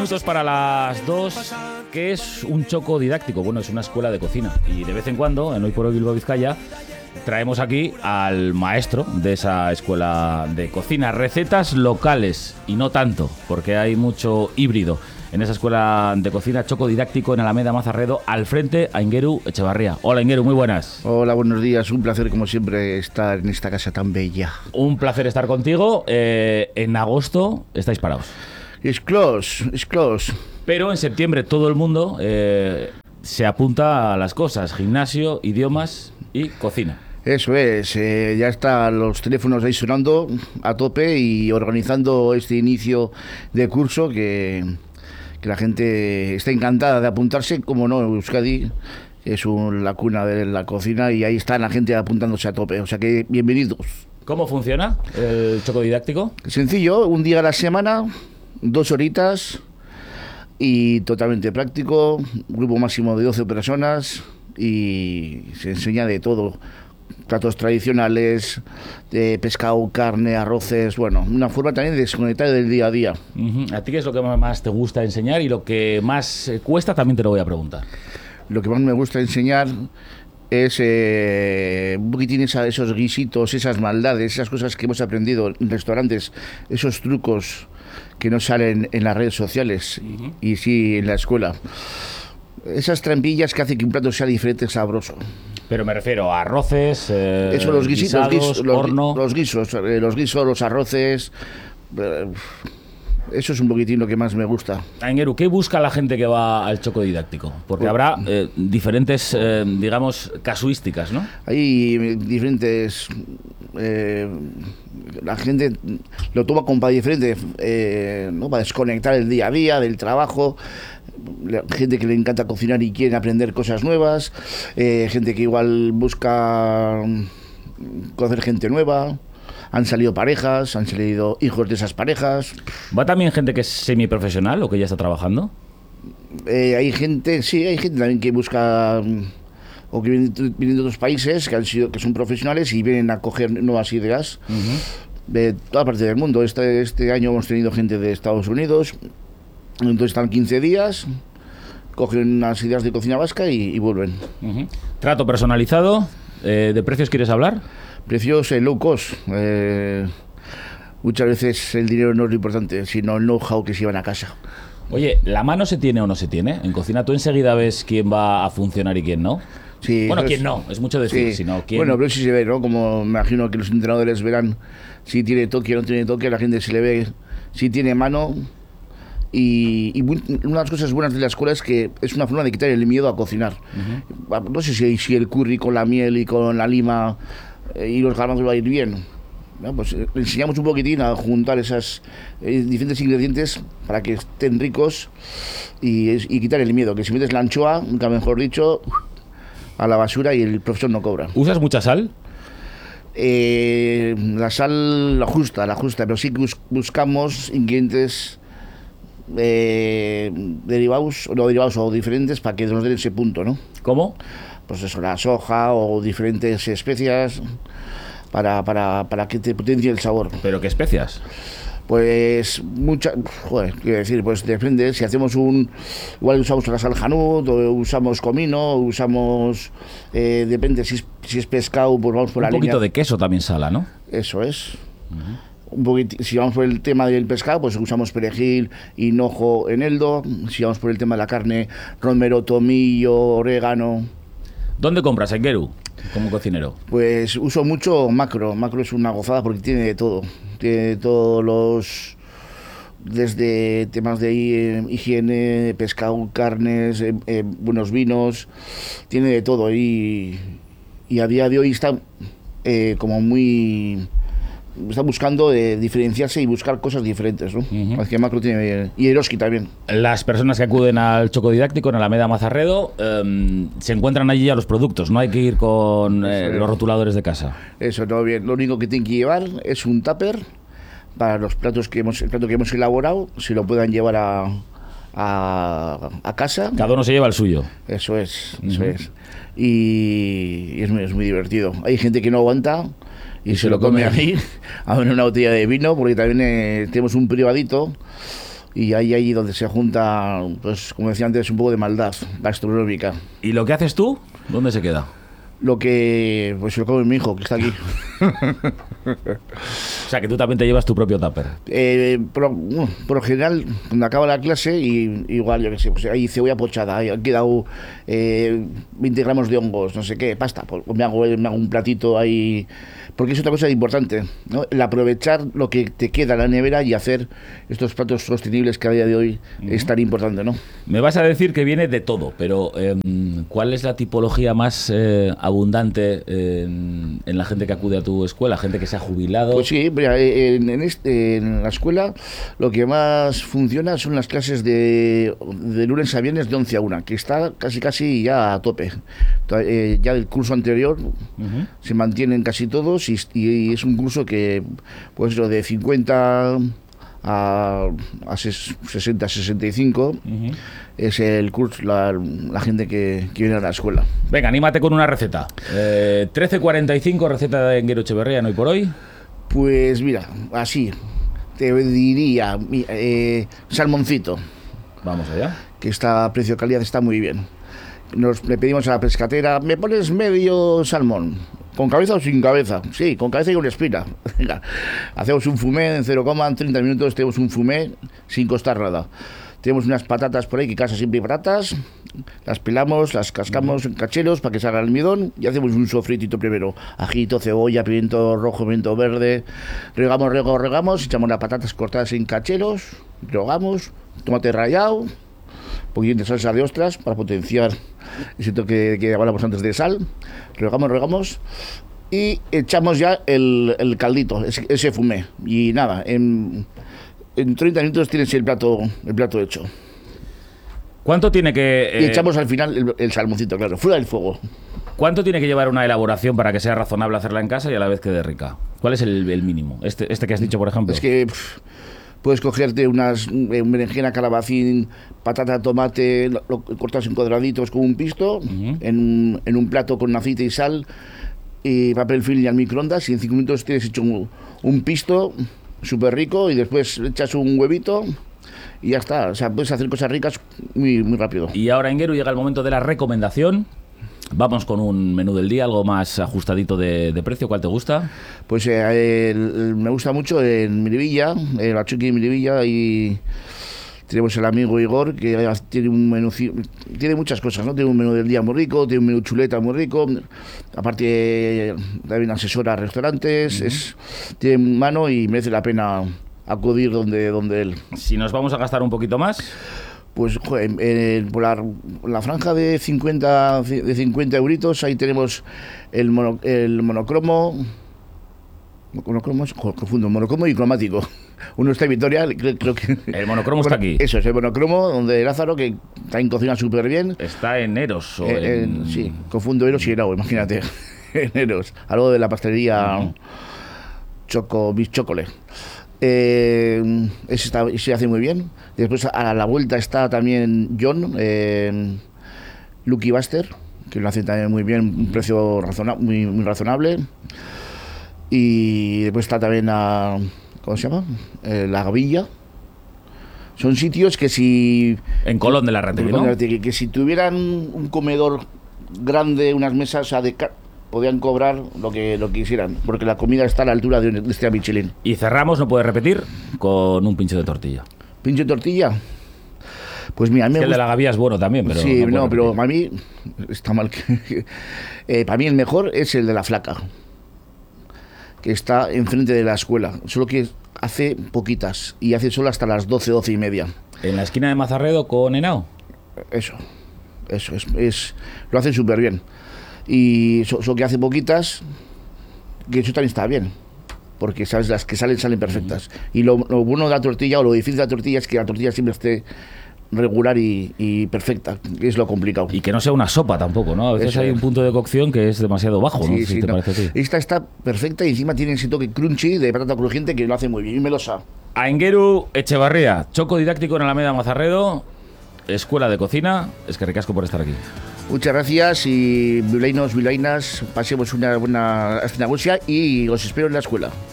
Minutos para las 2, que es un choco didáctico. Bueno, es una escuela de cocina y de vez en cuando, en Hoy por Hoy Bilbao Vizcaya, traemos aquí al maestro de esa escuela de cocina. Recetas locales y no tanto, porque hay mucho híbrido en esa escuela de cocina, choco didáctico en Alameda Mazarredo, al frente a Ingeru Echevarría. Hola Ingeru, muy buenas. Hola, buenos días. Un placer como siempre estar en esta casa tan bella. Un placer estar contigo. En agosto estáis parados. It's close. Pero en septiembre todo el mundo se apunta a las cosas: gimnasio, idiomas y cocina. Eso es, ya están los teléfonos ahí sonando a tope y organizando este inicio de curso que la gente está encantada de apuntarse, como no, Euskadi es la cuna de la cocina y ahí está la gente apuntándose a tope, o sea que bienvenidos. ¿Cómo funciona el choco didáctico? Sencillo, un día a la semana, 2 horitas y totalmente práctico, grupo máximo de 12 personas y se enseña de todo. Platos tradicionales, de pescado, carne, arroces, bueno, una forma también de desconectar del día a día. ¿A ti qué es lo que más te gusta enseñar y lo que más cuesta? También te lo voy a preguntar. Lo que más me gusta enseñar es un poquitín esos guisitos, esas maldades, esas cosas que hemos aprendido en restaurantes, esos trucos que no salen en las redes sociales y sí en la escuela. Esas trampillas que hacen que un plato sea diferente, sabroso. Pero me refiero a arroces, eso, los guisados, horno. Los guisos, los arroces. Eso es un poquitín lo que más me gusta. Ingeru, ¿qué busca la gente que va al choco didáctico? Porque habrá diferentes, digamos, casuísticas, ¿no? Hay diferentes... la gente lo toma como para diferente, ¿no? Para desconectar el día a día del trabajo. Gente que le encanta cocinar y quiere aprender cosas nuevas, gente que igual busca conocer gente nueva, han salido parejas, han salido hijos de esas parejas. ¿Va también gente que es semiprofesional o que ya está trabajando? Hay gente también que busca o que vienen de otros países que son profesionales y vienen a coger nuevas ideas de toda parte del mundo. Este año hemos tenido gente de Estados Unidos. Entonces están 15 días, cogen unas ideas de cocina vasca y vuelven. ¿Trato personalizado? ¿De precios quieres hablar? Precios low cost. Muchas veces el dinero no es lo importante, sino el know-how que se llevan a casa. Oye, ¿la mano se tiene o no se tiene? En cocina tú enseguida ves quién va a funcionar y quién no. Sí, bueno, quién no, es mucho decir, sí. Sino quién... Bueno, pero sí se ve, ¿no? Como me imagino que los entrenadores verán si tiene toque o no tiene toque, a la gente se le ve si tiene mano. Y una de las cosas buenas de la escuela es que es una forma de quitar el miedo a cocinar. No sé si el curry con la miel y con la lima y los garbanzos va a ir bien, ¿no? Pues enseñamos un poquitín a juntar esos diferentes ingredientes para que estén ricos y quitar el miedo. Que si metes la anchoa, nunca mejor dicho, a la basura y el profesor no cobra. ¿Usas mucha sal? La sal la justa, pero sí que buscamos ingredientes derivados o diferentes para que nos den ese punto, ¿no? ¿Cómo? Pues eso, la soja o diferentes especias para que te potencie el sabor. ¿Pero qué especias? Pues quiero decir, pues depende, si hacemos igual usamos la sal Hanut, o usamos comino, o usamos, depende, si es pescado, pues vamos por la línea. Un poquito de queso también sala, ¿no? Eso es. Un poquito, si vamos por el tema del pescado, pues usamos perejil, hinojo, eneldo. Si vamos por el tema de la carne, romero, tomillo, orégano. ¿Dónde compras, Ingeru, como cocinero? Pues uso mucho Macro. Macro es una gozada porque tiene de todo. Tiene todos los... Desde temas de higiene, pescado, carnes, buenos vinos. Tiene de todo. Y a día de hoy está como muy... Está buscando diferenciarse y buscar cosas diferentes, ¿no? Así que Macro tiene bien. Y Eroski también. Las personas que acuden al choco didáctico en Alameda Mazarredo se encuentran allí ya los productos, no hay que ir con los rotuladores de casa. Eso, todo bien. Lo único que tienen que llevar es un tupper para los platos el plato que hemos elaborado, si lo puedan llevar a casa. Cada uno se lleva el suyo. Eso es. Y es muy divertido. Hay gente que no aguanta y se lo come a mí, a una botella de vino, porque también tenemos un privadito Y ahí donde se junta, pues como decía antes, un poco de maldad gastronómica. ¿Y lo que haces tú? ¿Dónde se queda? Lo que, pues lo come mi hijo, que está aquí. O sea, que tú también te llevas tu propio tupper. Por lo general, cuando acaba la clase, y igual, yo qué sé, pues hay cebolla pochada, han quedado 20 gramos de hongos, no sé qué, pasta, pues me hago un platito ahí, porque es otra cosa importante, ¿no? El aprovechar lo que te queda en la nevera y hacer estos platos sostenibles que a día de hoy es tan importante, ¿no? Me vas a decir que viene de todo, pero ¿cuál es la tipología más abundante en la gente que acude a tu escuela? ¿Gente que se ha jubilado? Pues sí, mira, en la escuela lo que más funciona son las clases de lunes a viernes de 11 a 1, que está casi ya a tope. Ya del curso anterior se mantienen casi todos y es un curso que, pues lo de 50 a 60, 65 es el curso, la gente que viene a la escuela. Venga, anímate con una receta. 13:45, receta de Enguero Echeverría en Hoy por Hoy. Pues mira, así te diría salmoncito. Vamos allá. Que está a precio-calidad, está muy bien. Le pedimos a la pescatera, ¿me pones medio salmón? ¿Con cabeza o sin cabeza? Sí, con cabeza y con espina. Venga, hacemos un fumé en 30 minutos, tenemos un fumé sin costar nada. Tenemos unas patatas por ahí, que casa siempre hay patatas, las pelamos, las cascamos en cacheros para que salga el almidón y hacemos un sofritito primero. Ajito, cebolla, pimiento rojo, pimiento verde. Regamos, echamos las patatas cortadas en cacheros, regamos, tomate rallado, un poquito de salsa de ostras para potenciar ese toque que hablamos antes de sal. Regamos y echamos ya el caldito, ese fumé. Y nada, en 30 minutos tienes el plato hecho. ¿Cuánto tiene que...? Y echamos al final el salmoncito, claro, fuera del fuego. ¿Cuánto tiene que llevar una elaboración para que sea razonable hacerla en casa y a la vez quede rica? ¿Cuál es el mínimo? Este que has dicho, por ejemplo. Es que puedes cogerte un berenjena, calabacín, patata, tomate, lo cortas en cuadraditos con un pisto, en un plato con aceite y sal, y papel film y al microondas, y en 5 minutos tienes hecho un pisto súper rico, y después echas un huevito y ya está. O sea, puedes hacer cosas ricas muy, muy rápido. Y ahora, Enguero, llega el momento de la recomendación. Vamos con un menú del día, algo más ajustadito de precio. ¿Cuál te gusta? Pues me gusta mucho en Miribilla, el achuki de Miribilla, y tenemos el amigo Igor, que tiene un menú, tiene muchas cosas, ¿no? Tiene un menú del día muy rico, tiene un menú chuleta muy rico, aparte también asesora a restaurantes, tiene mano y merece la pena acudir donde él. Si nos vamos a gastar un poquito más... Pues por la franja de 50 euritos, ahí tenemos el monocromo. Confundo, monocromo y cromático. Uno está en Vitoria, creo que... El monocromo está aquí. Eso es el monocromo, donde Lázaro, que también cocina súper bien. Está en Eros. Sí, confundo Eros y Erao, imagínate. En Eros, algo de la pastelería Bis Chocolate. Ese se hace muy bien. Después a la vuelta está también John, Lucky Buster, que lo hace también muy bien, un precio muy, muy razonable. Y después está también ¿cómo se llama? La Gavilla. Son sitios que si... En Colón de la Rentería, ¿no? Que si tuvieran un comedor grande, unas mesas podían cobrar lo que quisieran, porque la comida está a la altura de este Michelin. Y cerramos, no puedes repetir, con un pincho de tortilla. ¿Pincho de tortilla? Pues mira, a mí el de la Gavía es bueno también, pero... Sí, pero para mí está mal. Para mí el mejor es el de la Flaca, que está enfrente de la escuela, solo que hace poquitas, y hace solo hasta las 12 y media. ¿En la esquina de Mazarredo con Henao? Eso lo hacen súper bien. Y solo que hace poquitas, que eso también está bien, porque sabes, las que salen perfectas. Y lo bueno de la tortilla, o lo difícil de la tortilla, es que la tortilla siempre esté regular y perfecta, que es lo complicado. Y que no sea una sopa tampoco, ¿no? A veces hay un punto de cocción que es demasiado bajo, ¿no? Sí, ¿Te parece a ti? Esta está perfecta y encima tiene ese toque crunchy de patata crujiente que lo hace muy bien, y melosa. A Enguero Echeverría, choco didáctico en Alameda Mazarredo, Escuela de Cocina. Es que ricasco por estar aquí. Muchas gracias, y bilainos, pasemos una buena y os espero en la escuela.